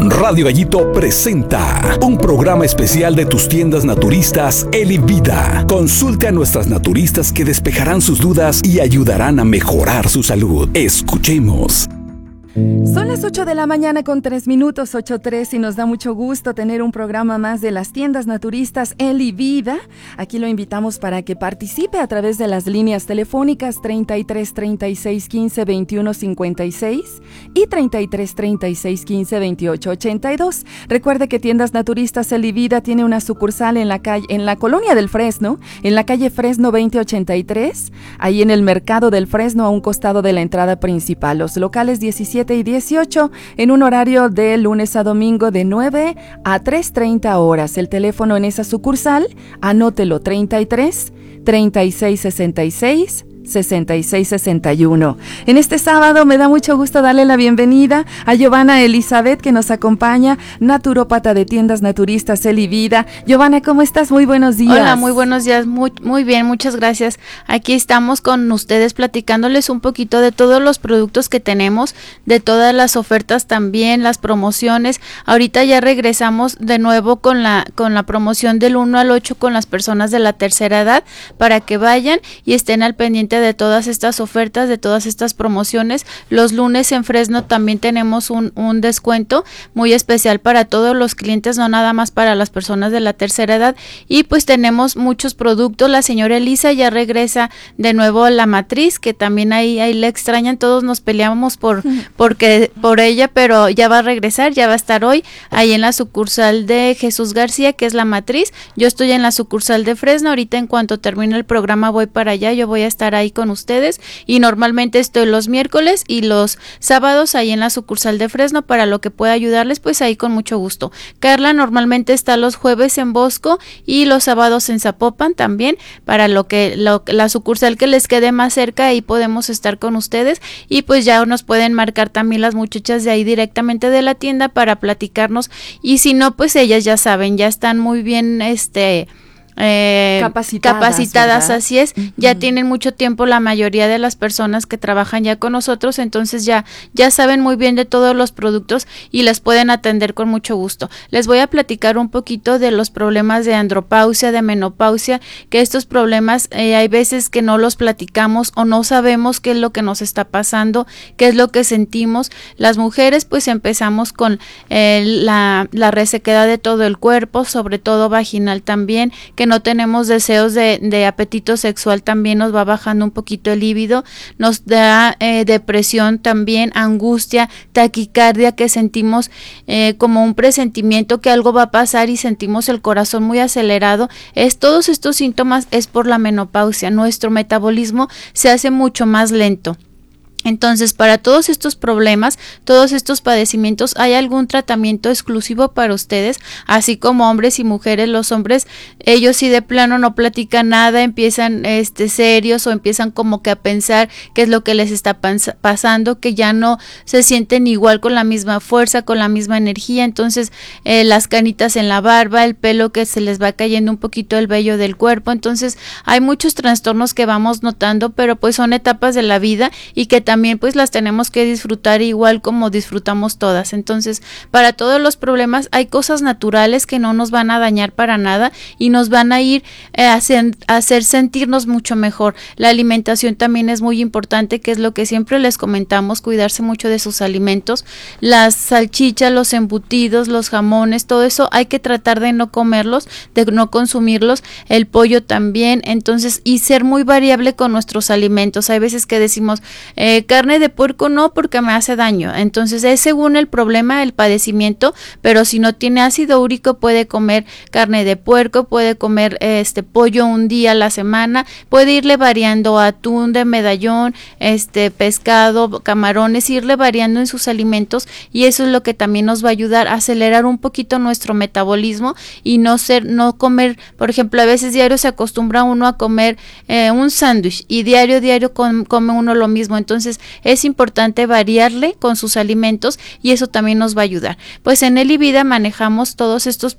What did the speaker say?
Radio Gallito presenta un programa especial de tus tiendas naturistas Eli Vida. Consulte a nuestras naturistas que despejarán sus dudas y ayudarán a mejorar su salud. Escuchemos. Son las 8 de la mañana con 3 minutos, 8:03, y nos da mucho gusto tener un programa más de las tiendas naturistas Eli Vida. Aquí lo invitamos para que participe a través de las líneas telefónicas 33 36 15 21 56 y 33 36 15 28 82. Recuerde que Tiendas Naturistas Eli Vida tiene una sucursal en la colonia del Fresno, en la calle Fresno 2083, ahí en el mercado del Fresno, a un costado de la entrada principal. Los locales 17 y 18 en un horario de lunes a domingo de 9 a 3:30 horas. El teléfono en esa sucursal, anótelo: 33 36 66 6661. En este sábado me da mucho gusto darle la bienvenida a Giovanna Elizabeth, que nos acompaña, naturópata de Tiendas Naturistas Eli Vida. Giovanna, ¿cómo estás? Muy buenos días. Hola, muy buenos días, muy bien, muchas gracias. Aquí estamos con ustedes platicándoles un poquito de todos los productos que tenemos, de todas las ofertas también, las promociones. Ahorita ya regresamos de nuevo con la promoción del 1 al 8 con las personas de la tercera edad, para que vayan y estén al pendiente de todas estas ofertas, de todas estas promociones. Los lunes en Fresno también tenemos un descuento muy especial para todos los clientes, no nada más para las personas de la tercera edad. Y pues tenemos muchos productos. La señora Elisa ya regresa de nuevo a la matriz, que también ahí le extrañan. Todos nos peleamos por ella, pero ya va a regresar, ya va a estar hoy ahí en la sucursal de Jesús García, que es la matriz. Yo estoy en la sucursal de Fresno. Ahorita, en cuanto termine el programa, voy para allá. Yo voy a estar ahí con ustedes, y normalmente estoy los miércoles y los sábados ahí en la sucursal de Fresno, para lo que pueda ayudarles, pues ahí con mucho gusto. Carla normalmente está los jueves en Bosco y los sábados en Zapopan también, para la sucursal que les quede más cerca, ahí podemos estar con ustedes, y pues ya nos pueden marcar también las muchachas de ahí directamente de la tienda para platicarnos, y si no, pues ellas ya saben, ya están muy bien capacitadas, así es. Ya tienen mucho tiempo la mayoría de las personas que trabajan ya con nosotros, entonces ya saben muy bien de todos los productos y les pueden atender con mucho gusto. Les voy a platicar un poquito de los problemas de andropausia, de menopausia, que estos problemas hay veces que no los platicamos o no sabemos qué es lo que nos está pasando, qué es lo que sentimos. Las mujeres pues empezamos con la resequedad de todo el cuerpo, sobre todo vaginal también, que no tenemos deseos de apetito sexual, también nos va bajando un poquito el líbido, nos da depresión también, angustia, taquicardia, que sentimos como un presentimiento que algo va a pasar y sentimos el corazón muy acelerado. Todos estos síntomas es por la menopausia. Nuestro metabolismo se hace mucho más lento. Entonces, para todos estos problemas, todos estos padecimientos, hay algún tratamiento exclusivo para ustedes, así como hombres y mujeres. Los hombres, ellos sí de plano no platican nada, empiezan serios, o empiezan como que a pensar qué es lo que les está pasando, que ya no se sienten igual, con la misma fuerza, con la misma energía. Entonces, las canitas en la barba, el pelo que se les va cayendo un poquito, el vello del cuerpo. Entonces, hay muchos trastornos que vamos notando, pero pues son etapas de la vida, y que también pues las tenemos que disfrutar igual como disfrutamos todas. Entonces, para todos los problemas hay cosas naturales que no nos van a dañar para nada y nos van a ir a hacer sentirnos mucho mejor. La alimentación también es muy importante, que es lo que siempre les comentamos, cuidarse mucho de sus alimentos. Las salchichas, los embutidos, los jamones, todo eso hay que tratar de no comerlos, de no consumirlos. El pollo también. Entonces, y ser muy variable con nuestros alimentos. Hay veces que decimos carne de puerco no, porque me hace daño. Entonces es según el problema, el padecimiento, pero si no tiene ácido úrico puede comer carne de puerco, puede comer pollo un día a la semana, puede irle variando atún de medallón, pescado, camarones, irle variando en sus alimentos, y eso es lo que también nos va a ayudar a acelerar un poquito nuestro metabolismo y no comer. Por ejemplo, a veces diario se acostumbra uno a comer un sándwich, y diario come uno lo mismo. Entonces es importante variarle con sus alimentos, y eso también nos va a ayudar. Pues en Eli Vida manejamos todos estos